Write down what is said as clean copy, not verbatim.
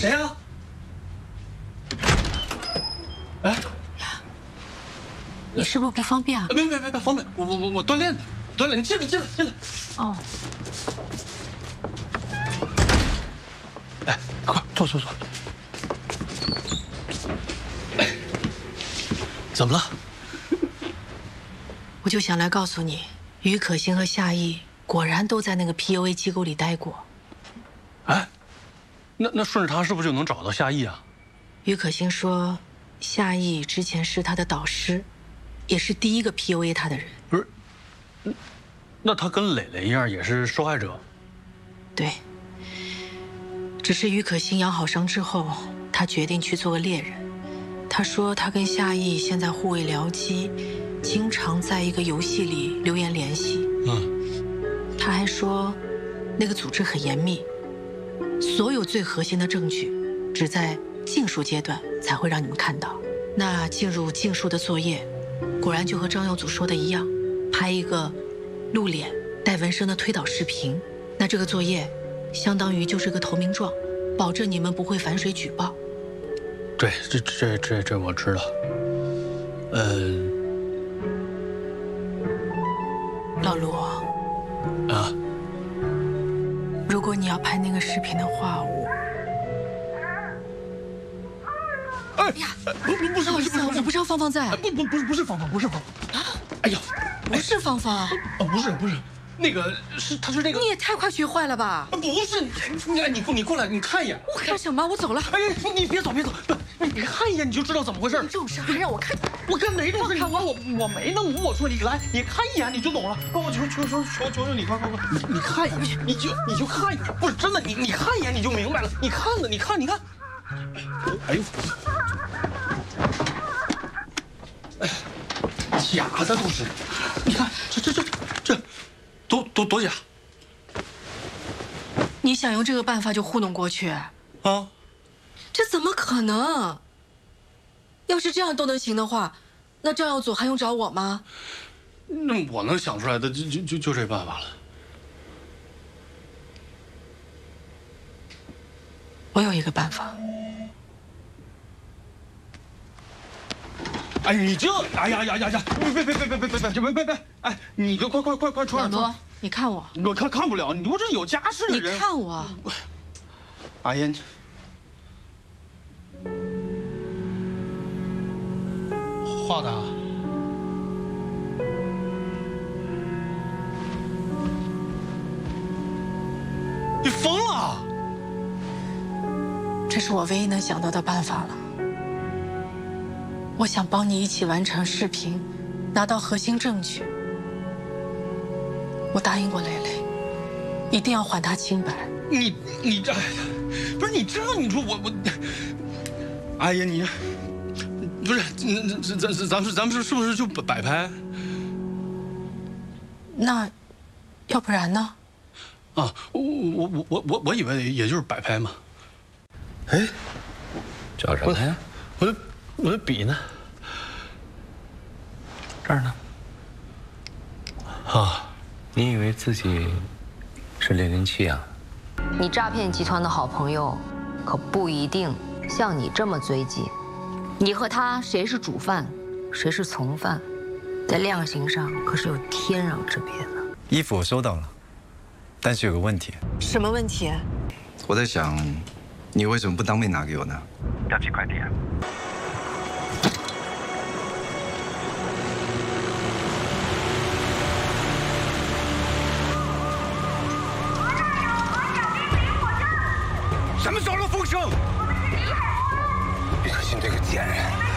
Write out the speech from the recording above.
谁啊？哎， 你是不是不方便啊？ 别，方便，我锻炼的，锻炼。你进来。 哦。 哎，快坐。哎，怎么了？ 我就想来告诉你，于可欣和夏意果然都在那个 PUA 机构里待过。 哎，那顺着他是不是就能找到夏意啊？ 于可欣说，夏意之前是他的导师，也是第一个 PUA 他的人。 不是，那他跟蕾蕾一样也是受害者？ 对。只是于可欣养好伤之后，他决定去做个猎人。他说他跟夏意现在互为僚机，经常在一个游戏里留言联系。他还说，那个组织很严密，所有最核心的证据，只在竞术阶段才会让你们看到。那进入竞术的作业，果然就和张耀祖说的一样，拍一个露脸带纹身的推导视频。那这个作业，相当于就是个投名状，保证你们不会反水举报。 对，这我知道。 老卢啊， 如果你要拍那个视频的话， 哎呀，不是， 我不知道芳芳在。 不是芳芳，不是芳芳。哎呀， 不是芳芳。 不是，那个是他是那个。 你也太快学坏了吧？ 不是，你过来，你看一眼。 我看什么？我走了。 哎呀，你别走，你看一眼你就知道怎么回事。 你这种事还让我看？ 我跟哪种事？我没那么龌龊，你来，你看一眼你就懂了。我求你，快，你看一眼，你就看一眼，不是真的，你看一眼你就明白了。你看。哎呦，哎，假的都是，你看这多假。 你想用这个办法就糊弄过去？ 啊？ 这怎么可能？要是这样都能行的话，那张耀祖还用找我吗？ 那我能想出来的就这办法了。 我有一个办法。 哎，你这，哎呀，别，哎，你就快穿上。 老罗，你看我。 我看不了，你不是有家室的人。 你看我。 阿烟，画的啊。你疯了！ 这是我唯一能想到的办法了。我想帮你一起完成视频，拿到核心证据。我答应过蕾蕾，一定要还她清白。 你这，不是你这，你说我，阿姨你，不是咱们是不是就摆拍？ 那，要不然呢？ 啊，我以为也就是摆拍嘛。哎， 找什么呀？ 我的笔呢？ 这儿呢。 啊， 你以为自己是007啊？ 你诈骗集团的好朋友，可不一定像你这么追击。你和他谁是主犯，谁是从犯，在量刑上可是有天壤之别的。 衣服我收到了，但是有个问题。 什么问题？ 我在想，你为什么不当面拿给我呢？要寄快递啊。 什么时候的风声？于可欣这个贱人！